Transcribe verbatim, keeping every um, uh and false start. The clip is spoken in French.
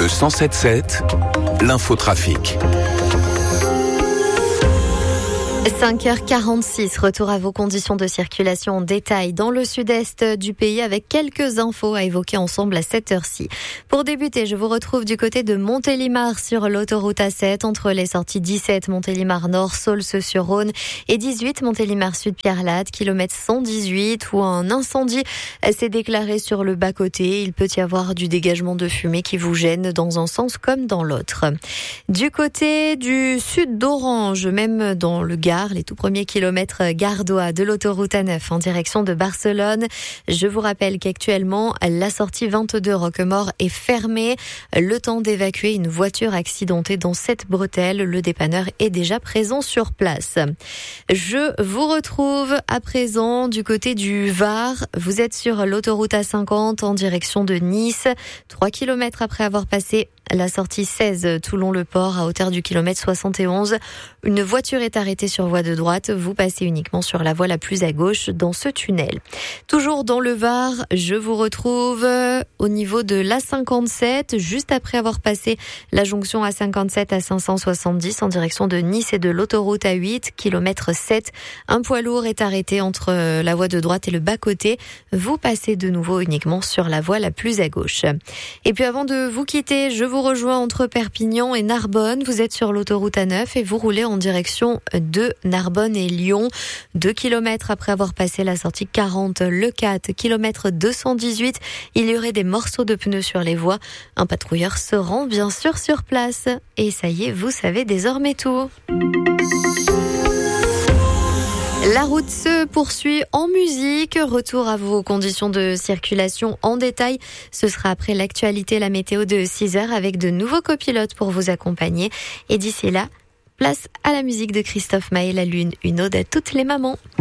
Le cent sept sept, l'infotrafic. cinq heures quarante-six, retour à vos conditions de circulation en détail dans le sud-est du pays avec quelques infos à évoquer ensemble à cette heure-ci. Pour débuter, je vous retrouve du côté de Montélimar sur l'autoroute A sept entre les sorties dix-sept Montélimar Nord, Saulce-sur-Rhône et dix-huit Montélimar Sud Pierrelatte, kilomètre cent dix-huit où un incendie s'est déclaré sur le bas-côté. Il peut y avoir du dégagement de fumée qui vous gêne dans un sens comme dans l'autre. Du côté du sud d'Orange, même dans le Gard, les tout premiers kilomètres gardois de l'autoroute A neuf en direction de Barcelone. Je vous rappelle qu'actuellement, la sortie vingt-deux Roquemort est fermée. Le temps d'évacuer une voiture accidentée dans cette bretelle. Le dépanneur est déjà présent sur place. Je vous retrouve à présent du côté du Var. Vous êtes sur l'autoroute A cinquante en direction de Nice. Trois kilomètres après avoir passé la sortie seize Toulon-le-Port à hauteur du kilomètre soixante et onze. Une voiture est arrêtée sur voie de droite. Vous passez uniquement sur la voie la plus à gauche dans ce tunnel. Toujours dans le Var, je vous retrouve au niveau de l'A cinquante-sept, juste après avoir passé la jonction A cinquante-sept à cinq cent soixante-dix en direction de Nice et de l'autoroute A huit, kilomètre sept. Un poids lourd est arrêté entre la voie de droite et le bas-côté. Vous passez de nouveau uniquement sur la voie la plus à gauche. Et puis avant de vous quitter, je vous rejoins entre Perpignan et Narbonne. Vous êtes sur l'autoroute A neuf et vous roulez en direction de Narbonne et Lyon. Deux kilomètres après avoir passé la sortie quarante, le quatre, kilomètre deux cent dix-huit, il y aurait des morceaux de pneus sur les voies. Un patrouilleur se rend bien sûr sur place. Et ça y est, vous savez désormais tout. La route se poursuit en musique. Retour à vos conditions de circulation en détail. Ce sera après l'actualité, la météo de six heures avec de nouveaux copilotes pour vous accompagner. Et d'ici là, place à la musique de Christophe Maé, La Lune, une ode à toutes les mamans.